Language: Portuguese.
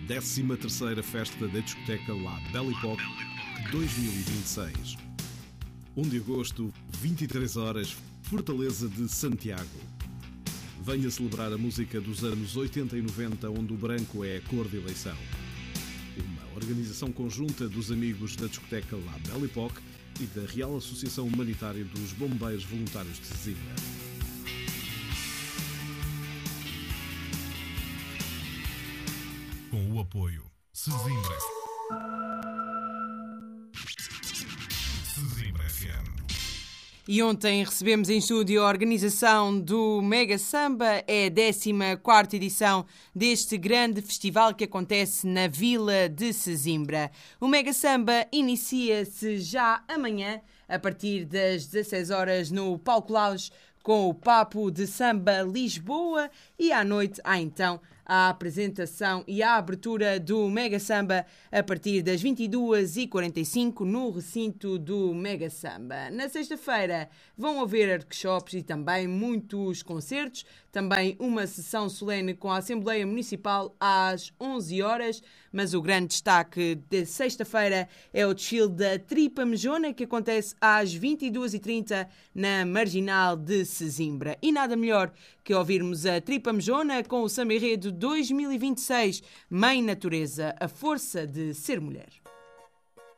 13ª Festa da Discoteca La Belle Époque 2026. 1 de agosto, 23 horas, Fortaleza de Santiago. Venha celebrar a música dos anos 80 e 90, onde o branco é a cor de eleição. Uma organização conjunta dos amigos da discoteca La Belle Époque e da Real Associação Humanitária dos Bombeiros Voluntários de Sesimbra. Com o apoio Sesimbra. Sesimbra FM. E ontem recebemos em estúdio a organização do Mega Samba, é a 14ª edição deste grande festival que acontece na Vila de Sesimbra. O Mega Samba inicia-se já amanhã, a partir das 16 horas no Palco Lounge, com o Papo de Samba Lisboa, e à noite há então a apresentação e a abertura do Mega Samba a partir das 22h45 no recinto do Mega Samba. Na sexta-feira vão haver workshops e também muitos concertos, também uma sessão solene com a Assembleia Municipal às 11 horas, mas o grande destaque de sexta-feira é o desfile da Tripa Mejona, que acontece às 22h30 na Marginal de Sesimbra. E nada melhor que ouvirmos a Tripa Mejona com o Samba Enredo 2026, Mãe Natureza, a força de ser mulher.